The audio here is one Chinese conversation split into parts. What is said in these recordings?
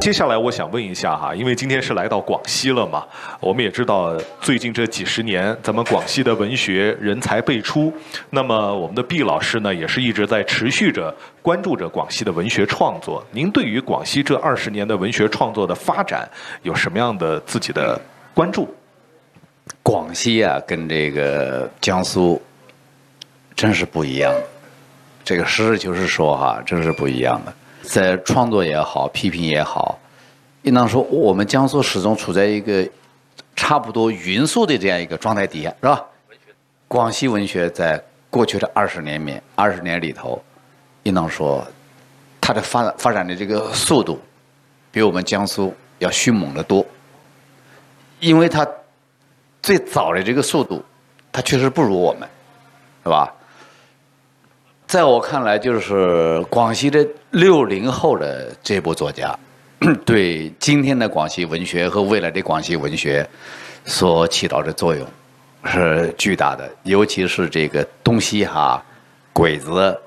接下来我想问一下哈，因为今天是来到广西了嘛，我们也知道最近这几十年，咱们广西的文学人才辈出。那么我们的毕老师呢，也是一直在持续着关注着广西的文学创作。您对于广西这20年的文学创作的发展有什么样的自己的关注？ 广西啊，跟这个江苏真是不一样的。这个实事求是说哈，真是不一样的。在创作也好，批评也好，应当说我们江苏始终处在一个差不多匀速的这样一个状态底下，是吧？广西文学在过去的20年里头，应当说它的发展的这个速度比我们江苏要迅猛得多，因为它最早的这个速度，它确实不如我们，是吧？在我看来，就是广西的60后的这波作家，对今天的广西文学和未来的广西文学所起到的作用是巨大的。尤其是这个东西哈、鬼子、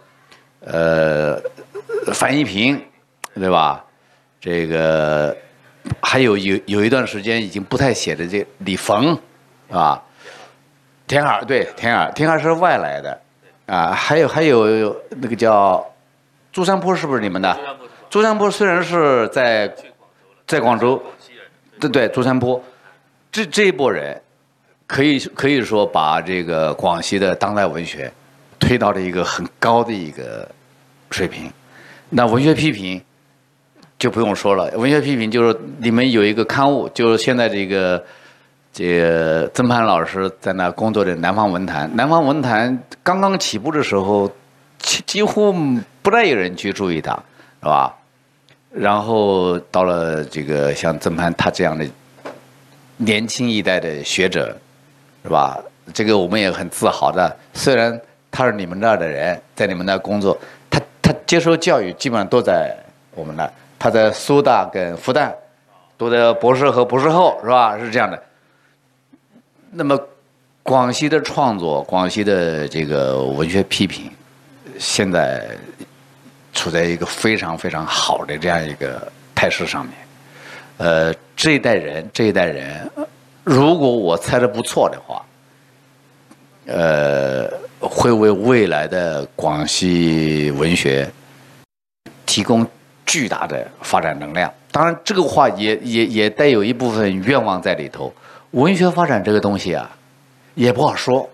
樊一平，对吧？这个还有一段时间已经不太写的这李冯，啊，田耳，对，田耳是外来的。啊，还有那个叫朱山坡，是不是你们的？朱山坡虽然是在广州，对，朱山坡，这一波人可以说把这个广西的当代文学推到了一个很高的一个水平。那文学批评就不用说了，文学批评就是你们有一个刊物，就是现在这个曾攀老师在那工作的南方文坛，南方文坛刚刚起步的时候，几乎不太有人去注意它，是吧？然后到了这个像曾攀他这样的年轻一代的学者，是吧？这个我们也很自豪的。虽然他是你们那儿的人，在你们那儿工作，他接受教育基本上都在我们那儿，他在苏大跟复旦读的博士和博士后，是吧？是这样的。那么，广西的创作，广西的这个文学批评，现在处在一个非常非常好的这样一个态势上面。这一代人，如果我猜的不错的话，会为未来的广西文学提供巨大的发展能量。当然，这个话也带有一部分愿望在里头。文学发展这个东西啊，也不好说。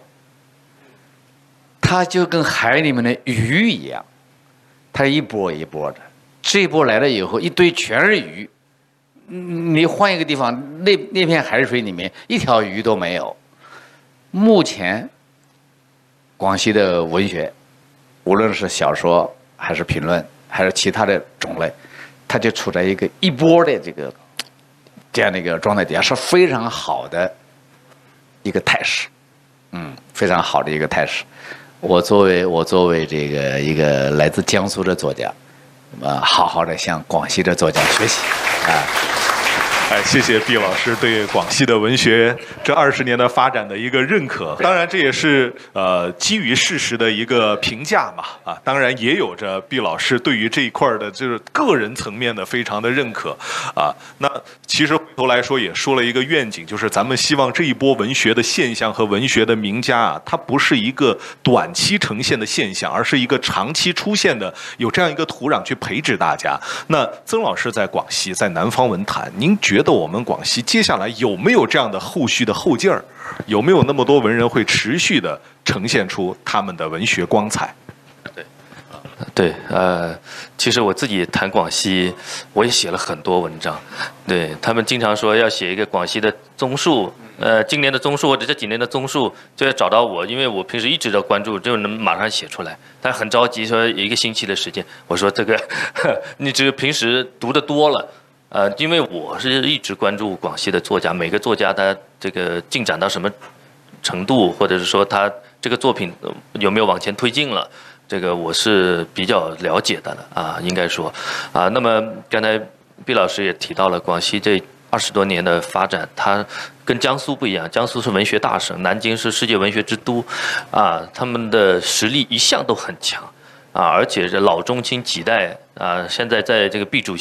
它就跟海里面的鱼一样，它一波一波的。这一波来了以后，一堆全是鱼。你换一个地方，那片海水里面一条鱼都没有。目前，广西的文学，无论是小说还是评论，还是其他的种类，它就处在一波的这样的一个状态底下，是非常好的一个态势，非常好的一个态势。我作为这个一个来自江苏的作家，好好的向广西的作家学习啊。 谢谢毕老师对广西的文学这20年的发展的一个认可。当然，这也是基于事实的一个评价嘛。当然也有着毕老师对于这一块的就是个人层面的非常的认可啊。那其实回头来说也说了一个愿景，就是咱们希望这一波文学的现象和文学的名家啊，它不是一个短期呈现的现象，而是一个长期出现的，有这样一个土壤去培植大家。那曾老师在广西，在南方文坛，您觉得我们广西接下来有没有这样的后续的后劲儿？有没有那么多文人会持续的呈现出他们的文学光彩？ 对，其实我自己谈广西，我也写了很多文章。对，他们经常说要写一个广西的综述，今年的综述或者这几年的综述就要找到我，因为我平时一直在关注，就能马上写出来。但很着急，说1个星期的时间。我说这个你只是平时读得多了。因为我是一直关注广西的作家，每个作家他这个进展到什么程度，或者是说他这个作品有没有往前推进了，这个我是比较了解的啊，应该说啊。那么刚才毕老师也提到了广西这20多年的发展，它跟江苏不一样，江苏是文学大省，南京是世界文学之都，啊，他们的实力一向都很强。而且这老中青几代现在在这个毕主席